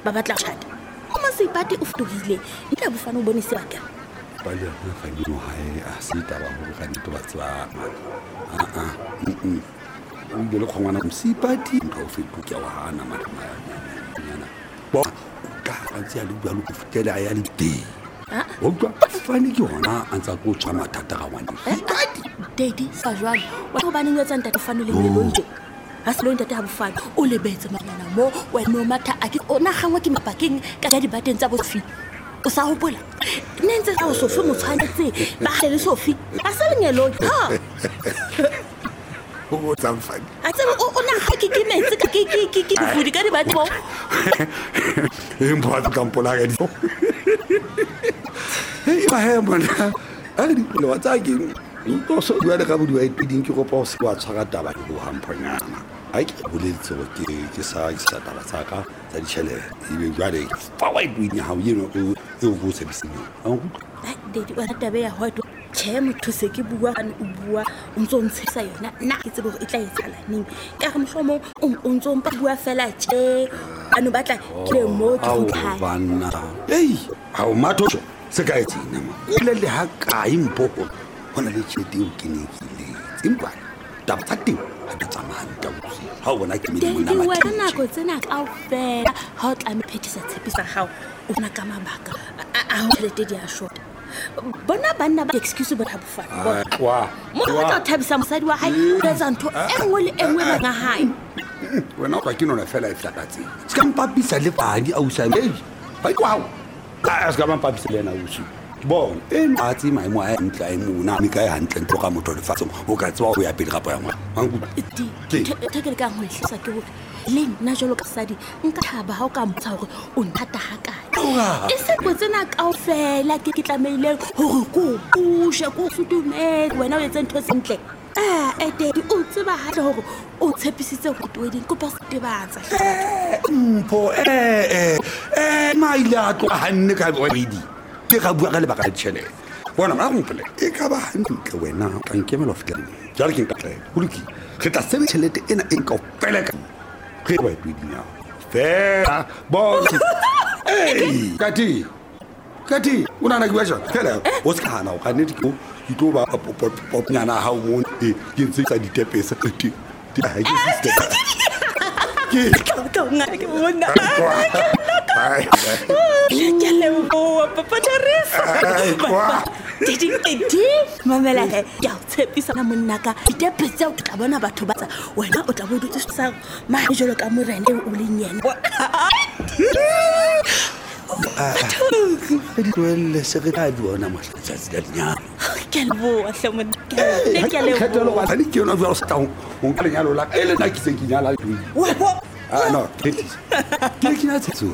ba batla tšhata o mo seipati o fetogile nka bofana o bone sebaka ba le a fa dino hae a se taba go ka ntwe ba tswa o ile le khongwana msipati nka o fetuka wa hana matana bo ka ntse ya le bua le go fitela ya le teng o twa fane ke hona a ntsa go tswa mathata ga wana Daddy sa jwalo wa go baneng yetsa ntate fano le melonje ha se lo ntate ha bofana o lebetse manyana mo wena no matha a ke ona gangwe ke mapakeng ka ya dibateng tsa bofi o sa hopola nentse ga o Sophie mo tshwanetse ba hele Sophie a se lenyelo ha o tsamfani a tsebe o na ga ke metse ka ke bofudi ka dibate bo mpo ka mpola ga di ba he mona a di le wa tsa ke o so bua le ka bodi wa ipiding ke go pa o se wa tshwara taba go hampanyana ai ke boletse go ke sa taba tsa ka tsa ditšhelete e be jwale fa wa ipiding ha o yeno e o botse biseng Daddy wa tabe ya hwa che motho se ke bua o bua o ntse o ntshisa yona nna ke tsebe gore e tla etsala neng ka re mošomo o ntse o mpa bua fela che ano batla ke mo ke go tlha bana ei ha o matho se ka etsina ma ile le ha ka impo hona le tšhelete o kenekile empa taba tsa teng ha di tsamanta botse ha o bona ke me mona Daddy wa nako tsena ka ofela ha o tla me phethisa tshepisa gago o na ka mabaka a ho tšhelete di a short bona banna ba excuse ba bofana wa mo ga thabisa mosadi wa hae o etsa ntho engwe le engwe ba nga hae wena kwa ke nona fela e flatlatse se ka mpapisa le badi a usane ei ba kwa a se ka mpapisa le na usu bon e matsi maimo a ntla e mona mi ka e hantle ntlo ka motho le fatso o ka tswa go ya pele gapo ya ngwa mangu thekele ka ngwe hlisa ke hore le nna jolo ka sadi nka thaba ha o ka motsa hore o nthata hakana e se botsena kaofela ke tlameile hore ko pushe ko futume wena o etse ntho sentle Daddy o tseba ha hore o tshepisitse go tweding ko pa se tebatsa mpo maile a tlo hanne ka boedi ke ga bua ka le baka le tšhelete bona ba go mpole e ka ba hantle wena ka nkemela of tlang jalo ke nka tla buluki re tla sebe tšhelete ena e nka fela ka ge wa ipedinya fela bon ei kati una na gwa fela o se kana o ka ne di tlo ba popnyana ha o mo ke ntse tsa ditepesa ti ha ke sister ka nga ke bona ya le bo papa Teresa Didi mamela he ya tshepisa na monna ka ditepesa o tla bona batho ba tsa wena o tla bo dutse sa ma jolo ka morene o le nyene di tloelle sekretari ona mahlatsi da dinyalo ke lebo a hlemon ke lebo khetelo wa tani ke yona jwa setang o nka lenyalo la ele na ke se ke nyala le no ke na tsetso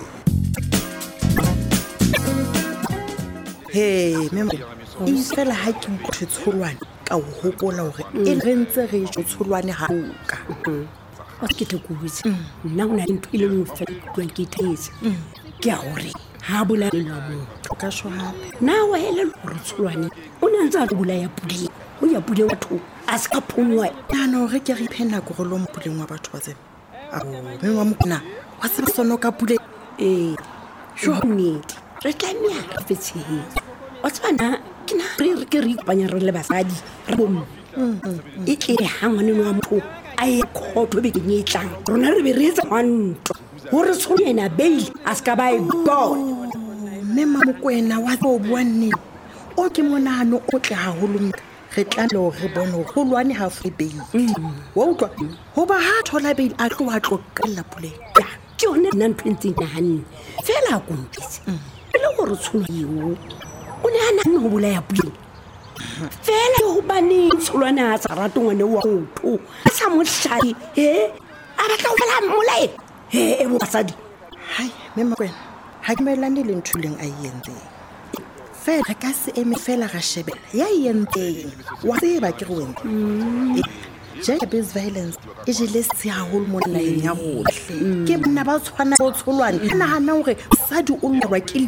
memo e fela ha ke utlwe tsholwane ka o hopola hore e rentse re jo tsholwane ha ka wa ke te kuzi nna una le ntho ile mo fela ke ke thetse ke a hore ha bula le mo ka sho hape na wa hele hore tsholwane o ne ntse a bula ya pudi o ya pudi batho a se ka phonwa no re ke re phena go lo mpuleng wa batho ba tsena me wa mokna wa se sono ka pule shonedi re tla nya re fetse o tsana ke na re ke re panya re le basadi re bom e tle hangwane no motho a e khotho be ke nyetlang rona re be re etsa wanto hore tshonyena bail a ska ba e go me mamokwena wa go bua nne o ke monano o tle haholo re tla lo re bona go lwane ha fe bail wa utlwa ho ba ha thola bail a tlo ka la pule ke yone nna ntwentse ka hanne fela go mpitse le gore tshono eo o ne ana no bula ya pule fela go bane tsholwana tsa ratongwane wa motho a sa mo hlai a batla go fela molae e bo basadi hai me makwena ha ke melane le nthuleng a yentse fela ka se eme fela ga shebela ya yentse wa tseba ke go wena Jacob's violence e jile se haholo mo laeng ya gohle ke bana ba tshwana go tsholwane nna hana hore sadi o lwa ke